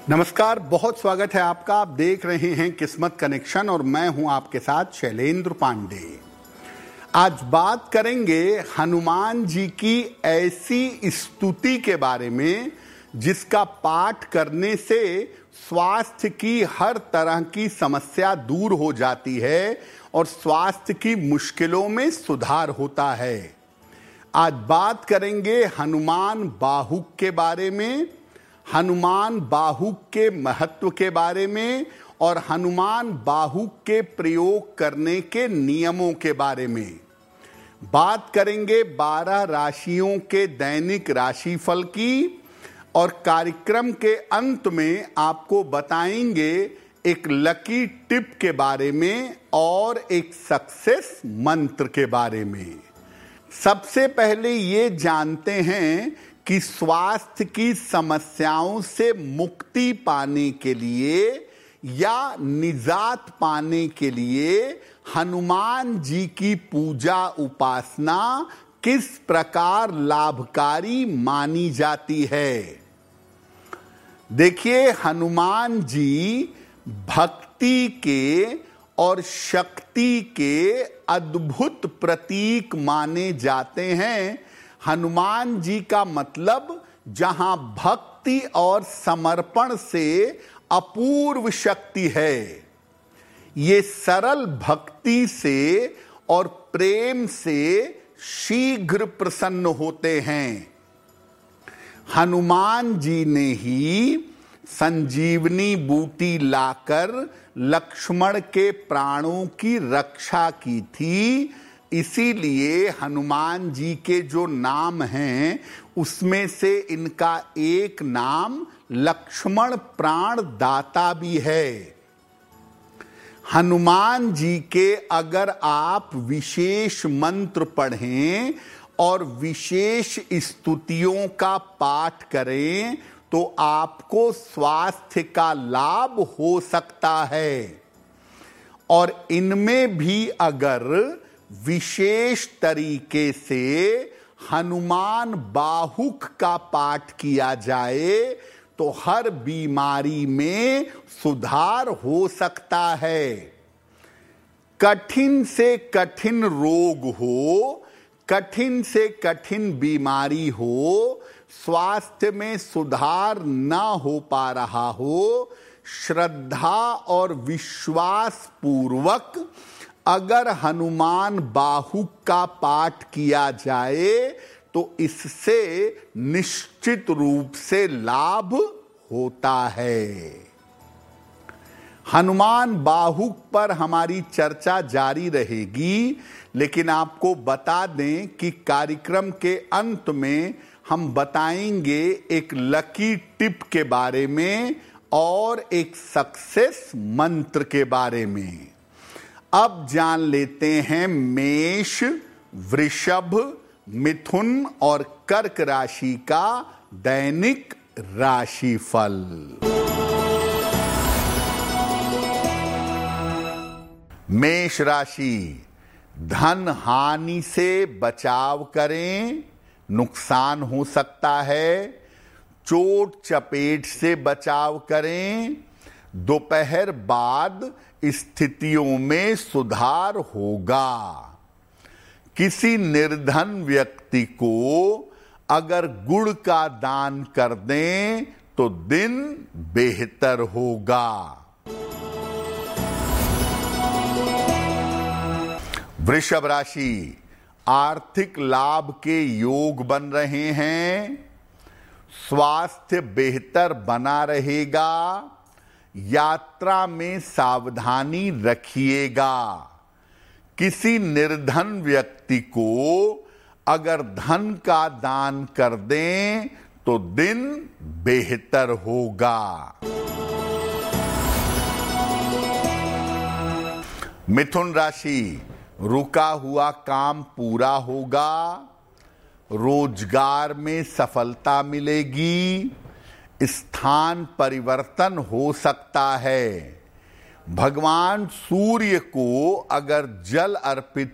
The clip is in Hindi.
नमस्कार, बहुत स्वागत है आपका। आप देख रहे हैं किस्मत कनेक्शन और मैं हूं आपके साथ शैलेंद्र पांडे। आज बात करेंगे हनुमान जी की ऐसी स्तुति के बारे में जिसका पाठ करने से स्वास्थ्य की हर तरह की समस्या दूर हो जाती है और स्वास्थ्य की मुश्किलों में सुधार होता है। आज बात करेंगे हनुमान बाहुक के बारे में, हनुमान बाहुक के महत्व के बारे में और हनुमान बाहुक के प्रयोग करने के नियमों के बारे में। बात करेंगे 12 राशियों के दैनिक राशिफल की और कार्यक्रम के अंत में आपको बताएंगे एक लकी टिप के बारे में और एक सक्सेस मंत्र के बारे में। सबसे पहले ये जानते हैं कि स्वास्थ्य की समस्याओं से मुक्ति पाने के लिए या निजात पाने के लिए हनुमान जी की पूजा उपासना किस प्रकार लाभकारी मानी जाती है। देखिए, हनुमान जी भक्ति के और शक्ति के अद्भुत प्रतीक माने जाते हैं। हनुमान जी का मतलब जहां भक्ति और समर्पण से अपूर्व शक्ति है। ये सरल भक्ति से और प्रेम से शीघ्र प्रसन्न होते हैं। हनुमान जी ने ही संजीवनी बूटी लाकर लक्ष्मण के प्राणों की रक्षा की थी। इसीलिए हनुमान जी के जो नाम हैं उसमें से इनका एक नाम लक्ष्मण प्राण दाता भी है। हनुमान जी के अगर आप विशेष मंत्र पढ़ें और विशेष स्तुतियों का पाठ करें तो आपको स्वास्थ्य का लाभ हो सकता है। और इनमें भी अगर विशेष तरीके से हनुमान बाहुक का पाठ किया जाए तो हर बीमारी में सुधार हो सकता है। कठिन से कठिन रोग हो, कठिन से कठिन बीमारी हो, स्वास्थ्य में सुधार ना हो पा रहा हो, श्रद्धा और विश्वास पूर्वक अगर हनुमान बाहुक का पाठ किया जाए तो इससे निश्चित रूप से लाभ होता है। हनुमान बाहुक पर हमारी चर्चा जारी रहेगी, लेकिन आपको बता दें कि कार्यक्रम के अंत में हम बताएंगे एक लकी टिप के बारे में और एक सक्सेस मंत्र के बारे में। अब जान लेते हैं मेष, वृषभ, मिथुन और कर्क राशि का दैनिक राशिफल। मेष राशि, धन हानि से बचाव करें, नुकसान हो सकता है। चोट चपेट से बचाव करें। दोपहर बाद स्थितियों में सुधार होगा। किसी निर्धन व्यक्ति को अगर गुड़ का दान कर दें तो दिन बेहतर होगा। वृषभ राशि, आर्थिक लाभ के योग बन रहे हैं। स्वास्थ्य बेहतर बना रहेगा। यात्रा में सावधानी रखिएगा। किसी निर्धन व्यक्ति को अगर धन का दान कर दें तो दिन बेहतर होगा। मिथुन राशि, रुका हुआ काम पूरा होगा। रोजगार में सफलता मिलेगी। स्थान परिवर्तन हो सकता है। भगवान सूर्य को अगर जल अर्पित